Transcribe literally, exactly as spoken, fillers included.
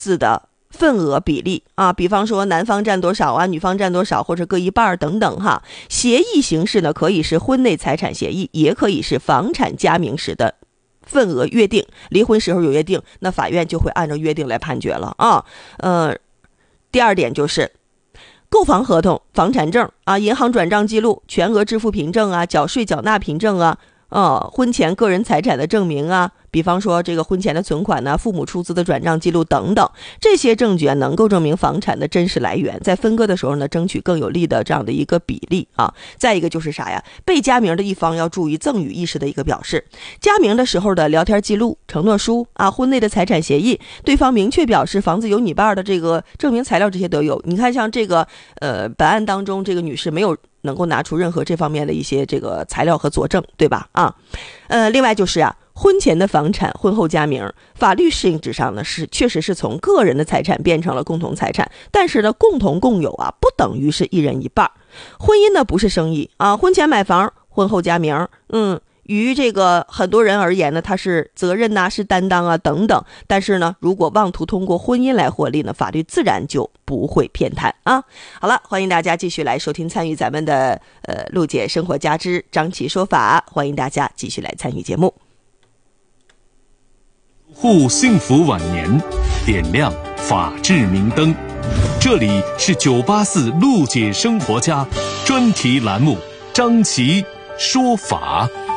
子的份额比例啊，比方说男方占多少啊，女方占多少，或者各一半等等哈。协议形式呢，可以是婚内财产协议，也可以是房产加名时的份额约定。离婚时候有约定，那法院就会按照约定来判决了啊。呃，第二点就是购房合同、房产证啊、银行转账记录、全额支付凭证啊、缴税缴纳凭证啊、呃，婚前个人财产的证明啊，比方说这个婚前的存款呢、啊、父母出资的转账记录等等，这些证据啊能够证明房产的真实来源，在分割的时候呢，争取更有利的这样的一个比例啊。再一个就是啥呀？被加名的一方要注意赠与意识的一个表示，加名的时候的聊天记录、承诺书啊、婚内的财产协议，对方明确表示房子有你半的这个证明材料，这些都有。你看，像这个呃本案当中，这个女士没有能够拿出任何这方面的一些这个材料和佐证，对吧？啊，呃，另外就是啊。婚前的房产，婚后加名，法律性质上呢是确实是从个人的财产变成了共同财产，但是呢，共同共有啊，不等于是一人一半。婚姻呢不是生意啊，婚前买房，婚后加名，嗯，于这个很多人而言呢，它是责任呐、啊，是担当啊等等。但是呢，如果妄图通过婚姻来获利呢，法律自然就不会偏袒啊。好了，欢迎大家继续来收听参与咱们的呃陆姐生活家之张琪说法，欢迎大家继续来参与节目。 护幸福晚年，点亮法治明灯。这里是九八四陆姐生活家专题栏目，张琪说法。